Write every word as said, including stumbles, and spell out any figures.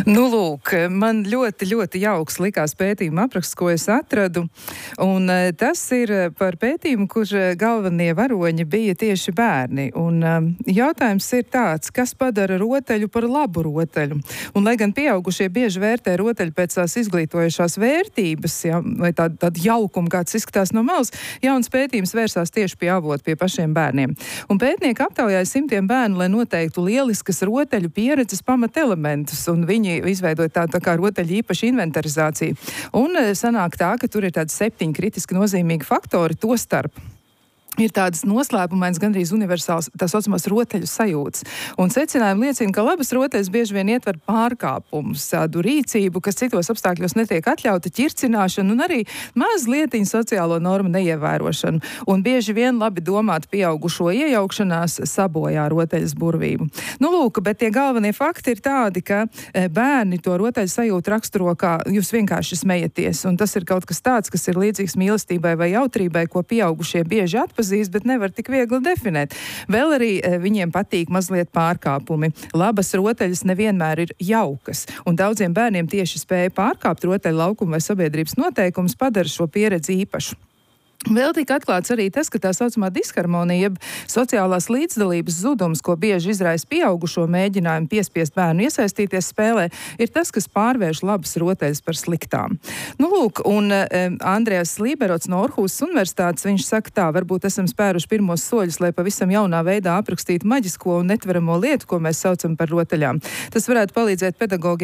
Nu, lūk, man ļoti, ļoti jauks likās pētījuma apraksts, ko es atradu. Un tas ir par pētījumu, kur galvenie varoņi bija tieši bērni. Un jautājums ir tāds, kas padara rotaļu par labu rotaļu? Un, lai gan pieaugušie bieži vērtē rotaļu pēc tās izglītojušās vērtības, ja, vai tādu tā jaukumu, kāds izskatās no malas, jauns pētījums vērsās tieši pie avotu, pie pašiem bērniem. Un pētnieki aptaujāja simtiem bērnu, lai noteiktu lieliskas rotaļu pieredzes pamatelementus. Un viņi izveidoja tādu tā kā rotaļu īpašu inventarizāciju. Un sanāk tā, ka tur ir tādi septiņi kritiski nozīmīgi faktori, to starp. Ir tādas noslēpumainas, gandrīz universāls, tā saucamās rotaļu sajūtas. Un secinājumi liecina, ka labas rotaļas bieži vien ietver pārkāpumus, tādu rīcību, kas citos apstākļos netiek atļauta, ķircināšanu un arī mazlietiņu sociālo normu neievērošanu. Un bieži vien labi domāt pieaugušo iejaukšanās sabojā rotaļas burvību. Nu, lūk, bet tie galvenie fakti ir tādi, ka bērni to rotaļu sajūtu raksturo, kā jūs vienkārši smejaties. Un tas ir kaut kas tāds, kas ir līdzīgs mīlestībai vai jautrībai, ko pieaugušie bieži atpazīst, bet nevar tik viegli definēt. Vēl arī e, viņiem patīk mazliet pārkāpumi. Labas rotaļas nevienmēr ir jaukas, un daudziem bērniem tieši spēja pārkāpt rotaļu laukumu vai sabiedrības noteikumus padara šo pieredzi īpašu. Vēl tika atklāts arī tas, ka tā saucamā disharmonija, jeb sociālās līdzdalības zudums, ko bieži izraisa pieaugušo mēģinājumu piespiest bērnu iesaistīties spēlē, ir tas, kas pārvērš labas rotaļas par sliktām. Nu, lūk, un e, Andrejas Līberots no Orhusas universitātes, viņš saka tā, varbūt esam spēruši pirmos soļus, lai pavisam jaunā veidā aprakstītu maģisko un netveramo lietu, ko mēs saucam par rotaļām. Tas varētu palīdzēt pedagogiem